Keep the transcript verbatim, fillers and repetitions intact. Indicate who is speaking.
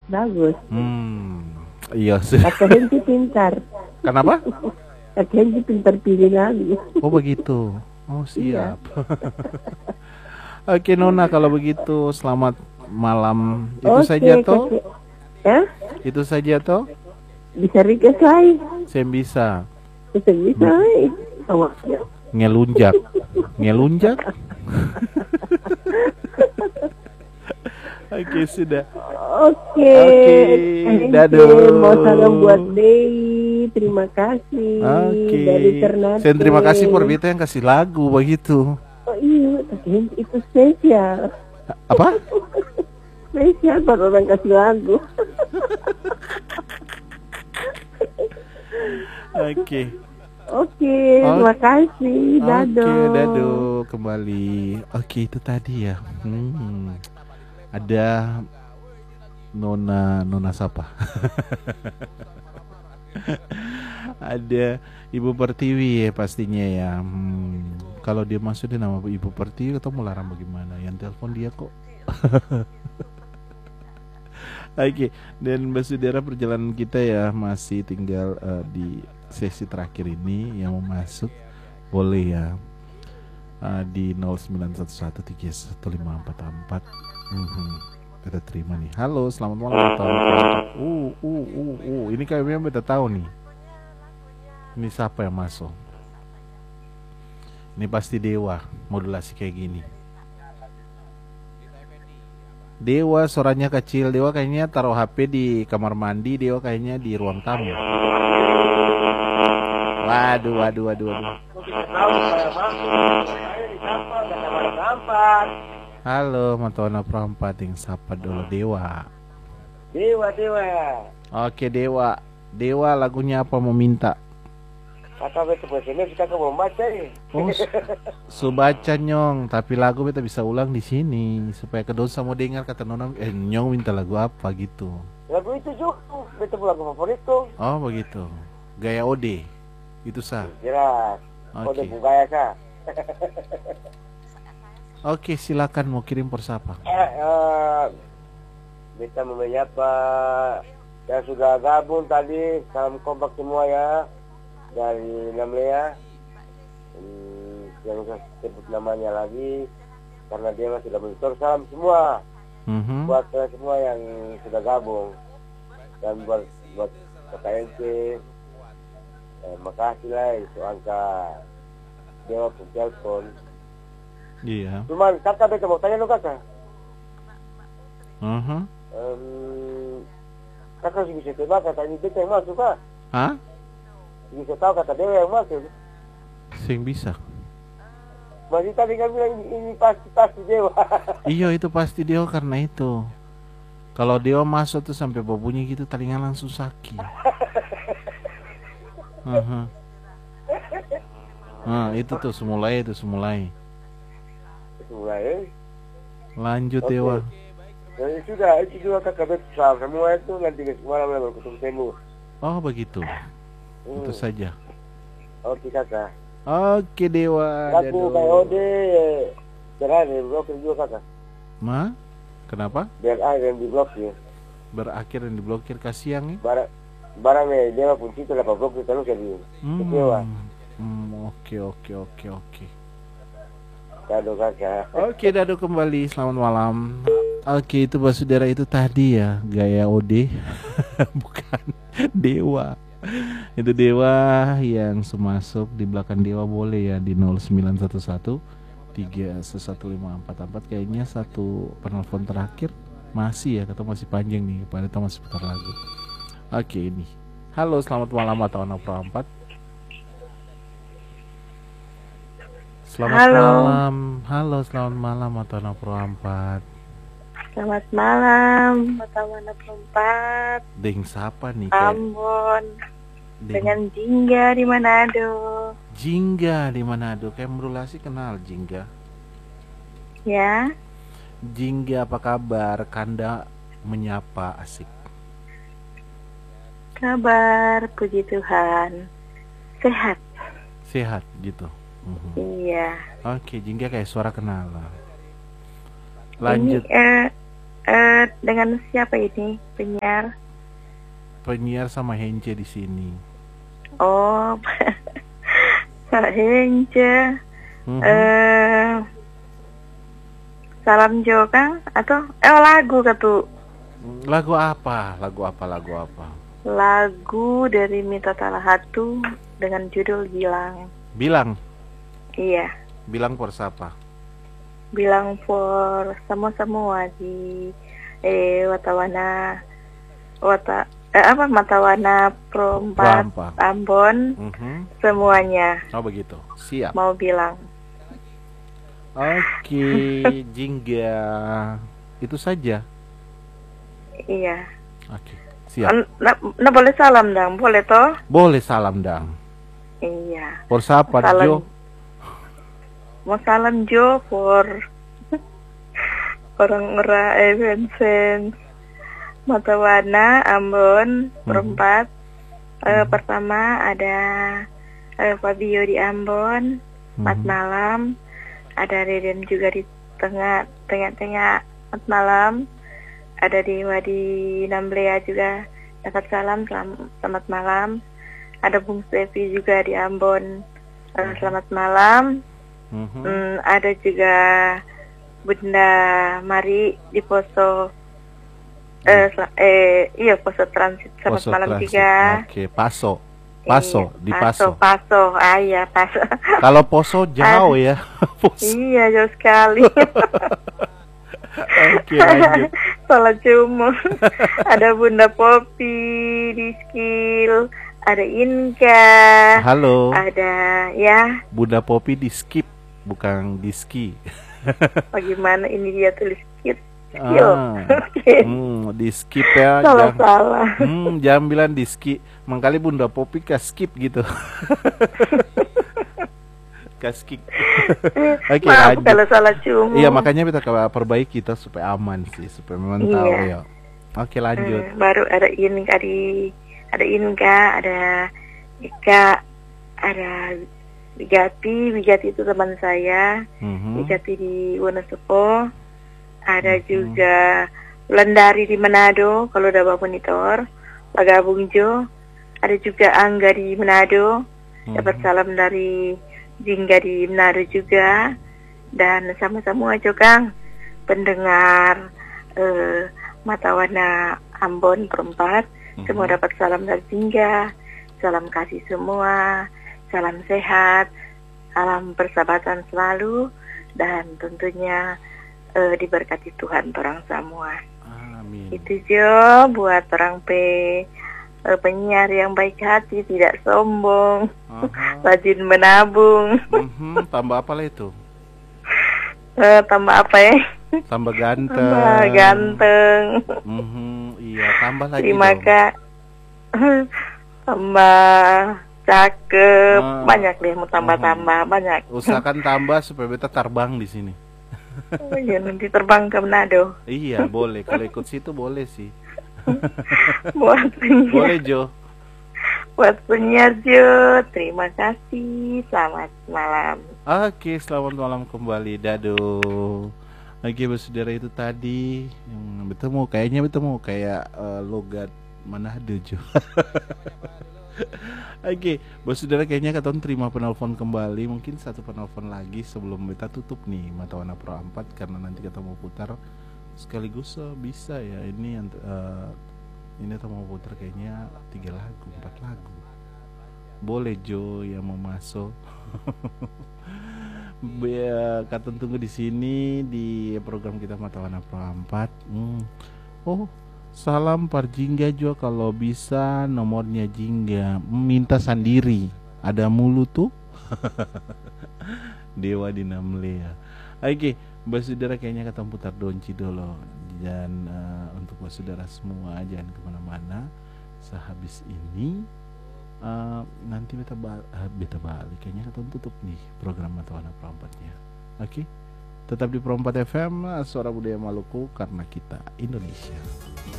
Speaker 1: Bagus.
Speaker 2: Hmm, iya sih.
Speaker 1: Kata Henki pintar.
Speaker 2: Kenapa?
Speaker 1: Kata Henki pintar pilih lagu.
Speaker 2: Oh begitu. Oh
Speaker 1: Iya.
Speaker 2: siap. Oke Nona, kalau begitu selamat malam. Itu
Speaker 1: Oke,
Speaker 2: saja toh?
Speaker 1: kakek. Ya?
Speaker 2: Itu saja toh?
Speaker 1: Bisa request lain.
Speaker 2: Saya bisa.
Speaker 1: Bisa bisa lain. Awaknya.
Speaker 2: Ngelunjak. Ngelunjak? Oke sudah.
Speaker 1: Oke.
Speaker 2: Oke, dadah.
Speaker 1: Mau salam buat Dewi. Terima kasih.
Speaker 2: Oke.
Speaker 1: Dari Ternate.
Speaker 2: Saya terima kasih for Beta yang kasih lagu begitu.
Speaker 1: Oh iya, tapi itu spesial.
Speaker 2: Apa?
Speaker 1: Spesial buat orang kasih lagu.
Speaker 2: Oke.
Speaker 1: Oke, terima kasih. Dado.
Speaker 2: Oke, dado kembali. Oke, itu tadi ya. Hmm. Ada Nona Nona siapa? Ada Ibu Pertiwi ya pastinya ya. Hmm. Kalau dia masuk dia nama Ibu Pertiwi atau mau larang bagaimana? Yang telepon dia kok. Oke, dan Mbak Sudara perjalanan kita ya masih tinggal uh, di sesi terakhir ini. Yang mau masuk boleh ya uh, di nol sembilan satu satu tiga satu lima empat empat. Mm-hmm. Kita terima nih. Halo, selamat malam. Uh, uh, uh, uh. Ini kayaknya beta tahu nih. Ini siapa yang masuk? Ini pasti Dewa, modulasi kayak gini. Dewa suaranya kecil. Dewa kayaknya taruh H P di kamar mandi. Dewa kayaknya di ruang tamu. Waduh, waduh, waduh, waduh. Halo, Matona Perempat yang sapa dulu Dewa.
Speaker 3: Dewa, Dewa.
Speaker 2: Oke Dewa. Dewa lagunya apa mau minta?
Speaker 3: Kakak betul betul kita mau baca ya.
Speaker 2: Oh, su baca nyong, tapi lagu beta bisa ulang di sini supaya kedosa mau dengar kata Nona. Eh nyong minta lagu apa gitu?
Speaker 3: Lagu itu juga, betul lagu favoritku.
Speaker 2: Oh begitu. Gaya Ode, itu sah.
Speaker 3: Jelas.
Speaker 2: Oke.
Speaker 3: Ode gaya sah.
Speaker 2: Oke, silakan mau kirim per siapa?
Speaker 3: Eh, uh, beta mau menyapa yang sudah gabung tadi. Salam kompak semua ya. Dari Namlea, hmm, yang saya sebut namanya lagi karena dia masih sudah mentor. Salam semua
Speaker 2: mm-hmm.
Speaker 3: buat uh, semua yang sudah gabung dan buat buat K K N C, eh, makasih lah itu angka Dewa pun telepon.
Speaker 2: Iya.
Speaker 3: Cuman kakak beta mau tanya lo kakak.
Speaker 2: Uh-huh.
Speaker 3: Um, kakak bisa tebak kata ini beta yang masuk kak?
Speaker 2: Hah?
Speaker 3: Bisa tahu kata Dewa yang masuk?
Speaker 2: Sing bisa.
Speaker 3: Masih tadi kan bilang ini, ini pasti pasti Dewa.
Speaker 2: Iya itu pasti Dewa karena itu. Kalau Dewa masuk tuh sampai berbunyi gitu telinga langsung sakit. uh-huh. Nah itu tuh semulai itu semulai.
Speaker 3: Semulai.
Speaker 2: Lanjut
Speaker 3: okay.
Speaker 2: Dewa.
Speaker 3: Jadi sudah itu juga kakak betul semua itu nanti ke semalam baru ketemu temu.
Speaker 2: Oh begitu.
Speaker 3: Hmm.
Speaker 2: Itu saja.
Speaker 3: Oke kakak.
Speaker 2: Oke Dewa.
Speaker 3: Lagu K O D berakhir diblokir juga kakak.
Speaker 2: Ma? Kenapa?
Speaker 3: Berakhir diblokir.
Speaker 2: Berakhir dan diblokir kasihan nih.
Speaker 3: Barang barang eh Dewa pun itu lah blokir terus jadi. Kecewa.
Speaker 2: Hmm, oke oke oke oke.
Speaker 3: Dado kakak.
Speaker 2: Oke Dado kembali. Selamat malam. Oke itu Basudara itu tadi ya gaya O D. Bukan Dewa. Itu Dewa yang semasuk di belakang Dewa boleh ya di nol sembilan satu satu tiga satu lima empat empat. Kayaknya satu penelpon terakhir masih ya, kata masih panjang nih, pada itu masih putar lagu. Oke ini. Halo selamat malam atau anak perempat. Selamat
Speaker 1: Halo.
Speaker 2: malam. Halo selamat malam atau anak perempat.
Speaker 1: Selamat malam, Mata-Mana Perempat.
Speaker 2: Deng siapa nih?
Speaker 1: Ambon.
Speaker 2: Deng.
Speaker 1: Dengan Jingga di Manado.
Speaker 2: Jingga di Manado. Kayak merulasi kenal Jingga.
Speaker 1: Ya.
Speaker 2: Jingga apa kabar? Kanda menyapa asik.
Speaker 1: Kabar, puji Tuhan. Sehat.
Speaker 2: Sehat gitu. Uhum.
Speaker 1: Iya.
Speaker 2: Oke, Jingga kayak suara kenal. Lanjut.
Speaker 1: Ini, uh, uh, dengan siapa ini?
Speaker 4: penyiar.
Speaker 2: Penyiar sama Hence di sini.
Speaker 4: Oh, Kak Hence.
Speaker 2: Mhm.
Speaker 4: Eh, Salam Jo Kang atau eh lagu katu.
Speaker 2: Lagu apa? Lagu apa? Lagu apa?
Speaker 4: Lagu dari Mita Talahatu dengan judul Gilang.
Speaker 2: Bilang,
Speaker 4: Iya,
Speaker 2: bilang por siapa?
Speaker 4: bilang for semua-semua di eh Watawana Wata eh, apa Matawana Perempat
Speaker 2: Perempat.
Speaker 4: Ambon
Speaker 2: Mhm.
Speaker 4: semuanya
Speaker 2: Oh begitu. Siap.
Speaker 4: mau bilang.
Speaker 2: Oke, Jingga. Itu saja.
Speaker 4: Iya.
Speaker 2: Oke, siap.
Speaker 4: Nah, nah boleh salam dong, boleh toh?
Speaker 2: Boleh salam dang.
Speaker 4: Iya.
Speaker 2: Por siapa,
Speaker 4: Salam.
Speaker 2: Jo?
Speaker 4: Mau salam Jo for orang-orang eh Vincent Matawana Ambon Perempat. Eh, pertama ada eh, Fabio di Ambon, Mat malam. Ada Reden juga di tengah tengah-tengah mat malam. Ada Dewa di Namblea juga dapat salam selam- selamat malam. Ada Bung Stevi juga di Ambon, eh, selamat malam.
Speaker 2: Mhm.
Speaker 4: Hmm, ada juga Bunda Mari di Poso eh, sel- eh iya Poso Transit selamat
Speaker 2: Poso
Speaker 4: malam
Speaker 2: Transit.
Speaker 4: juga.
Speaker 2: Oke, Paso. Paso,
Speaker 4: Iya,
Speaker 2: di
Speaker 4: Paso.
Speaker 2: Paso.
Speaker 4: Paso, ah iya Paso.
Speaker 2: Kalau Poso jauh ya. Poso.
Speaker 4: Iya jauh sekali.
Speaker 2: Oke, lanjut.
Speaker 4: Salah cuma. Ada Bunda Popi di Skill, ada Inka,
Speaker 2: Halo.
Speaker 4: ada ya.
Speaker 2: Bunda Popi di skip, bukan di ski.
Speaker 4: Bagaimana ini dia tulis Skill? Skill.
Speaker 2: Ah.
Speaker 4: Oke.
Speaker 2: Hmm, di skip ya.
Speaker 4: Salah
Speaker 2: Jangan,
Speaker 4: salah.
Speaker 2: hmm, jangan bilang di ski. Mengkali Bunda Popi ke skip gitu. Ke skip. Oke,
Speaker 4: Maaf
Speaker 2: lanjut.
Speaker 4: kalau salah cuma.
Speaker 2: Iya, makanya kita perbaiki kita supaya aman sih, supaya memang tahu
Speaker 4: Iya.
Speaker 2: ya. Oke, lanjut.
Speaker 4: Hmm, baru ada Inka di ada Inka, ada Ika, ada Wigati. Wigati itu teman saya.
Speaker 2: Mhm.
Speaker 4: Wigati di Wonosobo. Ada juga Wulandari di Manado kalau udah bawa monitor. Pak Gabung Jo. Ada juga Angga di Manado. Dapat salam dari Jingga di Manado juga. Dan sama-sama aja Kang pendengar eh, Matawana Ambon Perempat. Semua dapat salam dari Jingga. Salam kasih semua. Salam sehat. Salam persahabatan selalu. Dan tentunya eh, diberkati Tuhan orang semua.
Speaker 2: Amin.
Speaker 4: Itu Jo buat orang P eh, penyiar yang baik hati, tidak sombong,
Speaker 2: Aha.
Speaker 4: rajin menabung.
Speaker 2: Mhm, tambah apa lah itu?
Speaker 4: Eh, tambah apa ya?
Speaker 2: Tambah ganteng.
Speaker 4: Tambah ganteng.
Speaker 2: Mhm, iya, tambah lagi
Speaker 4: Terima
Speaker 2: dong.
Speaker 4: kasih. Tambah cakep,
Speaker 2: Ah.
Speaker 4: banyak deh mau tambah-tambah banyak.
Speaker 2: Usahakan tambah supaya beta terbang di sini.
Speaker 4: Oh, iya, nanti terbang ke Manado.
Speaker 2: Iya, boleh. Kalau ikut situ boleh sih.
Speaker 4: Buat penyiar,
Speaker 2: Boleh, Jo.
Speaker 4: buat penyiar Jo, terima kasih. Selamat malam.
Speaker 2: Oke, selamat malam kembali, Dado. Oke, bersaudara itu tadi yang bertemu, kayaknya bertemu kayak eh, logat Manado, Jo. Oke, bersaudara kayaknya katon terima penelpon kembali, mungkin satu penelpon lagi sebelum kita tutup nih Matawana Pro empat karena nanti kita mau putar sekaligus eh, bisa ya ini eh, ini kita mau putar kayaknya tiga lagu, empat lagu. Boleh Jo yang mau masuk. Ya, katon tunggu di sini di program kita Matawana Pro empat. Hmm. Oh, salam par Jingga juga kalau bisa nomornya Jingga minta sendiri. Ada mulu tuh. Dewa di Namlea. Oke, bersaudara kayaknya kita putar donci dulu. Dan uh, untuk bersaudara semua jangan kemana-mana. Sehabis ini uh, nanti beta balik, uh, beta balik. Kayaknya kita tutup nih program Matawana Pro empat-nya. Oke, tetap di Pro empat F M, Suara Budaya Maluku karena kita Indonesia.